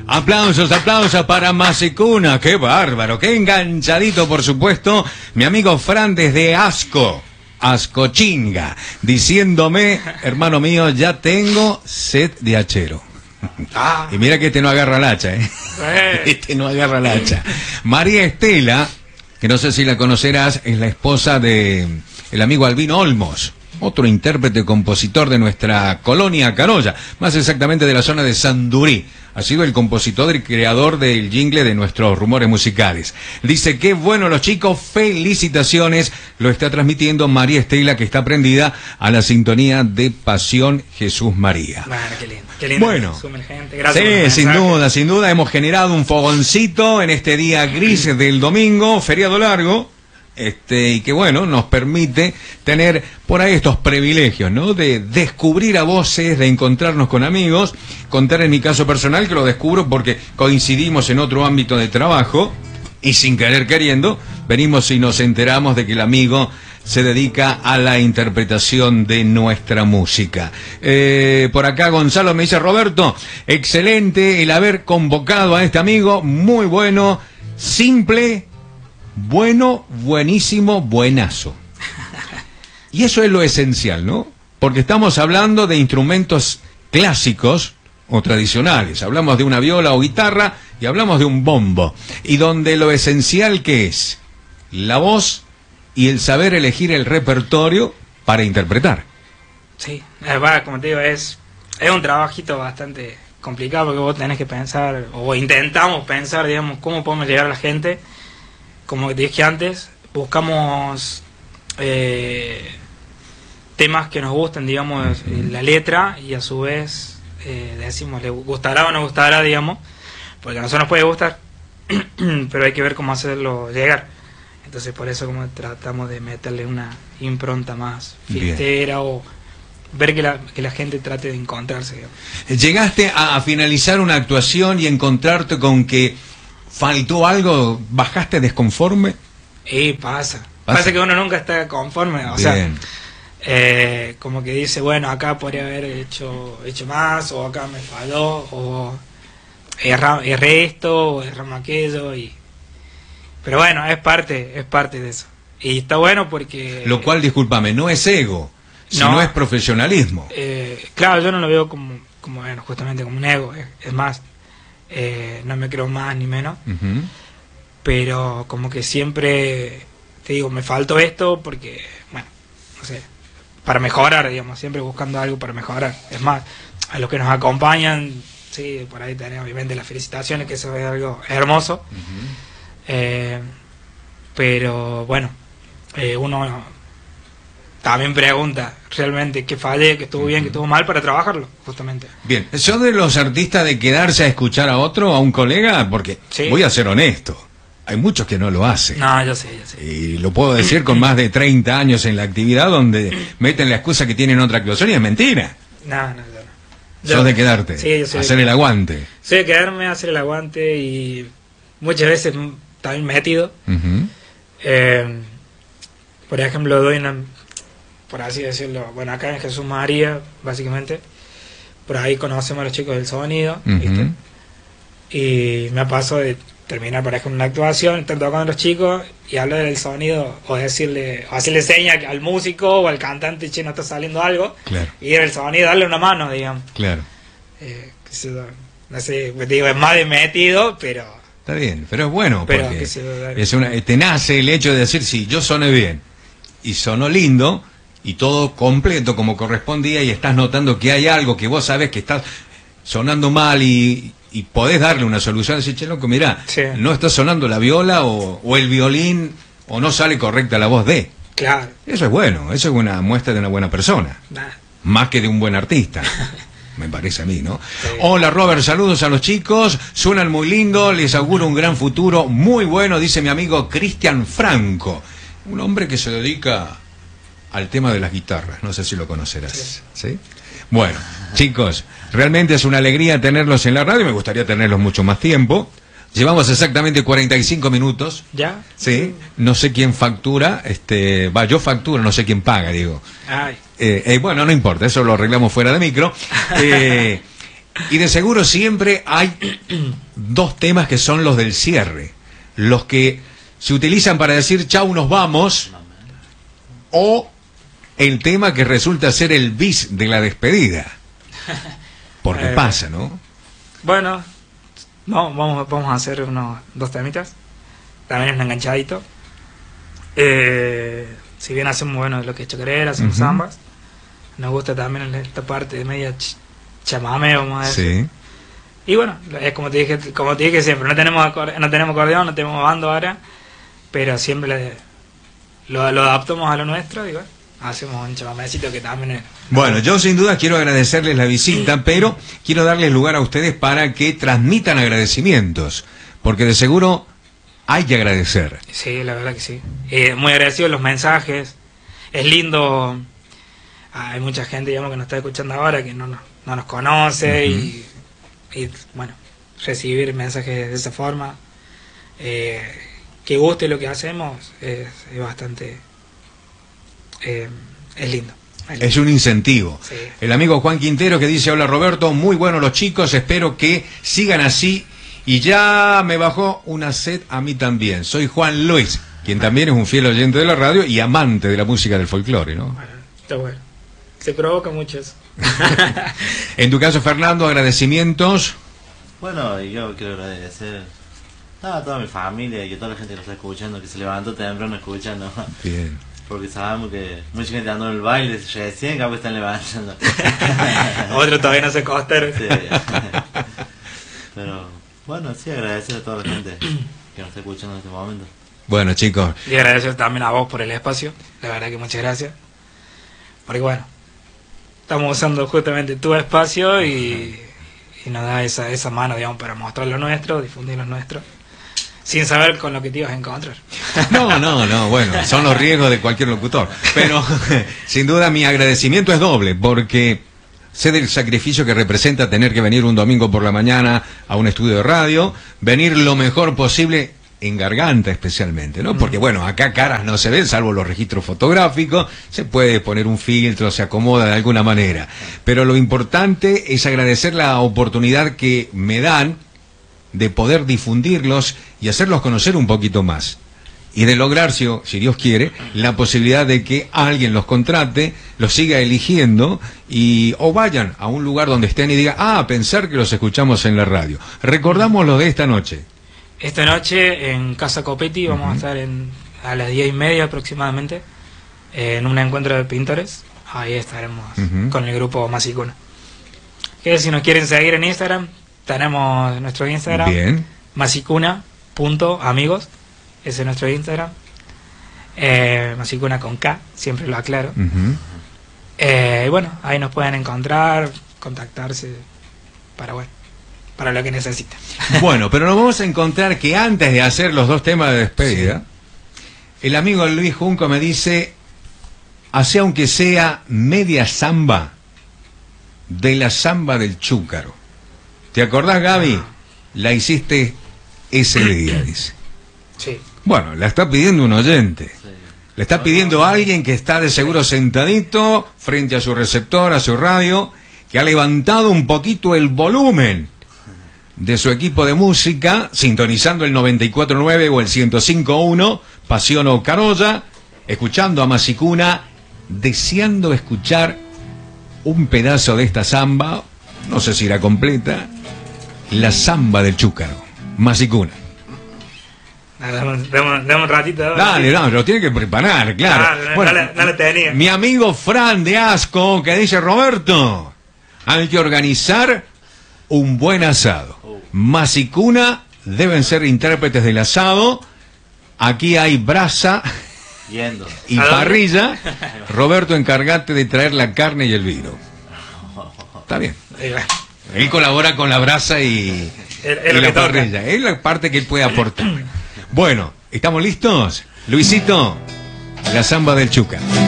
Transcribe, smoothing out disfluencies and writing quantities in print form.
Aplausos, aplausos para Masicuna. Qué bárbaro, qué enganchadito, por supuesto. Mi amigo Fran desde Ascochinga, diciéndome, hermano mío, ya tengo sed de hachero. Y mira que este no agarra la hacha, Este no agarra la hacha. María Estela, que no sé si la conocerás, es la esposa de el amigo Albino Olmos, otro intérprete compositor de nuestra colonia Carolla, más exactamente de la zona de Sandurí. Ha sido el compositor y creador del jingle de nuestros rumores musicales. Dice, qué bueno los chicos, felicitaciones. Lo está transmitiendo María Estela, que está prendida a la sintonía de Pasión Jesús María. Bueno, qué lindo. Bueno, gente. Gracias sí, sin duda, hemos generado un fogoncito en este día gris del domingo, feriado largo. Y que bueno, nos permite tener por ahí estos privilegios, ¿no? De descubrir a voces, de encontrarnos con amigos, contar en mi caso personal que lo descubro porque coincidimos en otro ámbito de trabajo y sin querer queriendo, venimos y nos enteramos de que el amigo se dedica a la interpretación de nuestra música. Por acá Gonzalo me dice, Roberto, excelente el haber convocado a este amigo, muy bueno, simple, bueno, buenísimo, buenazo. Y eso es lo esencial, ¿no? Porque estamos hablando de instrumentos clásicos o tradicionales. Hablamos de una viola o guitarra y hablamos de un bombo. Y donde lo esencial que es la voz y el saber elegir el repertorio para interpretar. Sí, como te digo, es un trabajito bastante complicado porque vos tenés que pensar, o intentamos pensar, digamos, cómo podemos llegar a la gente. Como dije antes, buscamos temas que nos gusten, digamos, la letra, y a su vez decimos, ¿le gustará o no gustará, digamos? Porque a nosotros nos puede gustar, pero hay que ver cómo hacerlo llegar. Entonces por eso como tratamos de meterle una impronta más fiestera o ver que la gente trate de encontrarse, digamos. ¿Llegaste a finalizar una actuación y encontrarte con que faltó algo? ¿Bajaste desconforme? Pasa que uno nunca está conforme, o sea, como que dice, bueno, acá podría haber hecho más, o acá me falló, o erré esto, o erramos aquello, pero bueno, es parte de eso. Y está bueno porque... Lo cual, discúlpame, no es ego, sino es profesionalismo. Claro, yo no lo veo como bueno, justamente como un ego, es más... no me creo más ni menos, pero como que siempre te digo, me faltó esto porque, bueno, no sé, para mejorar, digamos, siempre buscando algo para mejorar. Es más, a los que nos acompañan, sí, por ahí tenemos obviamente las felicitaciones, que eso es algo hermoso, pero bueno, uno también pregunta realmente qué fallé, que estuvo bien, que estuvo mal, para trabajarlo, justamente. Bien, ¿sos de los artistas de quedarse a escuchar a otro, a un colega? Porque voy a ser honesto, hay muchos que no lo hacen. No, yo sé. Y lo puedo decir con más de 30 años en la actividad, donde meten la excusa que tienen otra actuación y es mentira. No. ¿Sos de quedarte? Sí, yo soy hacer el aguante. Soy de quedarme, hacer el aguante, y muchas veces también metido. Por ejemplo, doy una... por así decirlo, bueno, acá en Jesús María, básicamente, por ahí conocemos a los chicos del sonido, ¿viste? Y me pasó de terminar, por ejemplo, una actuación, estar tocando a los chicos y hablar del sonido, o decirle, o hacerle seña al músico o al cantante, che, no está saliendo algo, y ir al sonido, darle una mano, digamos. Claro. No sé, te digo, es más de metido, pero... Está bien, pero es bueno, pero porque te nace el hecho de decir, sí, yo soné bien, y sonó lindo, y todo completo como correspondía, y estás notando que hay algo que vos sabés que estás sonando mal y podés darle una solución. Decir, che, loco, mirá, no está sonando la viola o el violín, o no sale correcta la voz de. Claro. Eso es bueno, eso es una muestra de una buena persona. Más que de un buen artista. Me parece a mí, ¿no? Sí. Hola, Robert, saludos a los chicos, suenan muy lindo, les auguro un gran futuro, muy bueno, dice mi amigo Cristian Franco, un hombre que se dedica al tema de las guitarras, no sé si lo conocerás. ¿Sí? Bueno, chicos, realmente es una alegría tenerlos en la radio, me gustaría tenerlos mucho más tiempo. Llevamos exactamente 45 minutos. ¿Ya? Sí, no sé quién factura, yo facturo, no sé quién paga, digo. Ay. Bueno, no importa, eso lo arreglamos fuera de micro. Y de seguro siempre hay dos temas que son los del cierre. Los que se utilizan para decir chau, nos vamos. O el tema que resulta ser el bis de la despedida. Porque pasa, ¿no? Bueno, no, vamos a hacer unos dos temitas. También es un enganchadito. Si bien hacemos, bueno, lo que es chocarera, hacemos zambas. Nos gusta también esta parte de media chamame, vamos a decir. Sí. Y bueno, es como te dije siempre, no tenemos acordeón, no tenemos bando ahora, pero siempre lo adaptamos a lo nuestro y bueno, hacemos un chamamecito que también es... Bueno, yo sin duda quiero agradecerles la visita, pero quiero darles lugar a ustedes para que transmitan agradecimientos, porque de seguro hay que agradecer. Sí, la verdad que sí. Muy agradecido los mensajes, es lindo, hay mucha gente, digamos, que nos está escuchando ahora que no nos conoce y bueno, recibir mensajes de esa forma, que guste lo que hacemos, es bastante, es lindo. Es un incentivo. Sí. El amigo Juan Quintero que dice: hola Roberto, muy buenos los chicos, espero que sigan así. Y ya me bajó una sed a mí también. Soy Juan Luis, quien también es un fiel oyente de la radio y amante de la música del folclore, ¿no? Bueno, está bueno. Se provoca mucho eso. En tu caso, Fernando, agradecimientos. Bueno, yo quiero agradecer a toda mi familia y a toda la gente que nos está escuchando, que se levantó temprano escuchando. Bien. Porque sabemos que mucha gente andó en el baile, recién capaz están levantando. Otro todavía no se acostaron. Sí. Pero bueno, sí, agradecer a toda la gente que nos está escuchando en este momento. Bueno, chicos. Y agradecer también a vos por el espacio. La verdad que muchas gracias. Porque bueno, estamos usando justamente tu espacio y nos da esa mano, digamos, para mostrar lo nuestro, difundir lo nuestro, sin saber con lo que te ibas a encontrar. No, bueno, son los riesgos de cualquier locutor. Pero sin duda mi agradecimiento es doble, porque sé del sacrificio que representa tener que venir un domingo por la mañana a un estudio de radio, venir lo mejor posible, en garganta especialmente, ¿no? Porque bueno, acá caras no se ven, salvo los registros fotográficos, se puede poner un filtro, se acomoda de alguna manera. Pero lo importante es agradecer la oportunidad que me dan de poder difundirlos y hacerlos conocer un poquito más. Y de lograr, si Dios quiere, la posibilidad de que alguien los contrate, los siga eligiendo o vayan a un lugar donde estén y digan: pensar que los escuchamos en la radio. Recordamos lo de esta noche. Esta noche en Casa Copetti vamos a estar a las 10:30 aproximadamente en un encuentro de pintores. Ahí estaremos con el grupo Masicuna. Que si nos quieren seguir en Instagram, tenemos nuestro Instagram. Bien. Masicuna.amigos. Ese es nuestro Instagram. Masicuna con K, siempre lo aclaro. Y bueno, ahí nos pueden encontrar, contactarse para lo que necesiten. Bueno, pero nos vamos a encontrar que antes de hacer los dos temas de despedida, el amigo Luis Junco me dice: hace aunque sea media samba de la samba del Chúcaro. ¿Te acordás, Gaby? La hiciste ese día, dice. Sí. Bueno, la está pidiendo un oyente. Le está pidiendo a alguien que está de seguro sentadito frente a su receptor, a su radio, que ha levantado un poquito el volumen de su equipo de música, sintonizando el 94.9 o el 105.1, Pasión o Carolla, escuchando a Masicuna, deseando escuchar un pedazo de esta samba, no sé si era completa, la samba del Chúcaro, Masicuna. Dame un ratito. Dale, lo tiene que preparar, claro. Bueno, no lo tenía. Mi amigo Fran de Asco, que dice: Roberto, hay que organizar un buen asado. Masicuna deben ser intérpretes del asado. Aquí hay brasa y parrilla. Roberto, encargate de traer la carne y el vino. Está bien. Él colabora con la brasa y la parrilla. Es la parte que él puede aportar. Bueno, ¿estamos listos? Luisito, la samba del Chúcaro.